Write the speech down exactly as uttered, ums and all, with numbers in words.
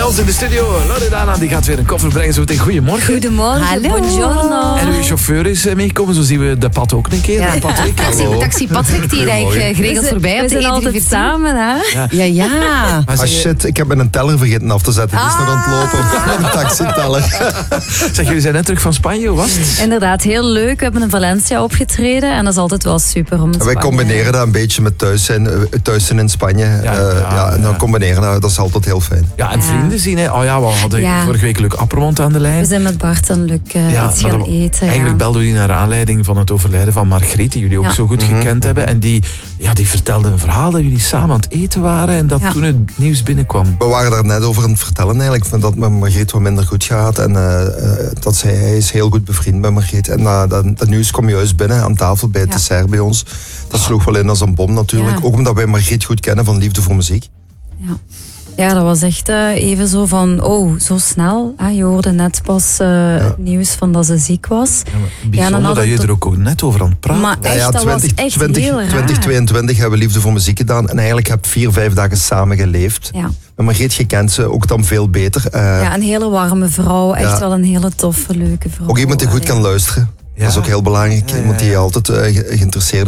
ons in de studio, Loredana, die gaat weer een koffer brengen zo meteen. Goedemorgen. Goedemorgen, Hallo. buongiorno. En uw chauffeur is eh, meegekomen, zo zien we de Pat ook een keer. Ja. hè, Patrick, Taxi, hallo. taxi Patrick, die rijdt Mooi. eh, geregeld We voorbij zijn- op we de zijn E altijd driehonderdveertien. samen, hè? Ja, ja. Maar Ah zeg, shit, ik heb mijn teller vergeten af te zetten. Die is nog aan het lopen. Een taxiteller. zeg, jullie zijn net terug van Spanje, hoe was het? Inderdaad, heel leuk. We hebben in Valencia opgetreden en dat is altijd wel super om in Wij Spanje- combineren dat een beetje met thuis zijn, eh, thuis zijn in Spanje. Ja, Ja, ja, ja, en dan ja. combineren, dat, dat is altijd heel fijn. Ja, en Ja. vrienden zien, hè. Oh ja, we hadden Ja. vorige week Luc Appermond aan de lijn. We zijn met Bart en Luc uh, Ja, iets maar gaan dat- eten. Eigenlijk ja. belden jullie naar aanleiding van het overlijden van Margriet, die jullie ook Ja. zo goed gekend hebben. En die, ja, die vertelde een verhaal dat jullie samen aan het eten waren en dat Ja. toen het nieuws binnenkwam. We waren daar net over aan het vertellen eigenlijk, van dat het met Margriet wat minder goed gaat. En uh, uh, dat zij, hij is heel goed bevriend met Margriet. En uh, dat, dat nieuws kwam juist binnen aan tafel bij het Ja. dessert bij ons. Dat sloeg wel in als een bom natuurlijk. Ja. Ook omdat wij Margriet goed kennen van Liefde voor Muziek. Ja. Ja, dat was echt uh, even zo van, oh, zo snel. Ah, je hoorde net pas uh, het nieuws van dat ze ziek was. Ja, maar bijzonder Ja, dan had dat je het er ook net over aan het praten Maar bent. echt, dat was echt heel raar. twintig tweeëntwintig hebben we Liefde voor Muziek gedaan. En eigenlijk heb ik vier, vijf dagen samen geleefd. Ja. En Margriet, je kent ze ook dan veel beter. Uh, ja, een hele warme vrouw. Echt Ja. wel een hele toffe, leuke vrouw. Ook iemand die goed kan luisteren. Ja. Dat is ook heel belangrijk. Ja, ja, Iemand die ja. altijd uh, ge- geïnteresseerd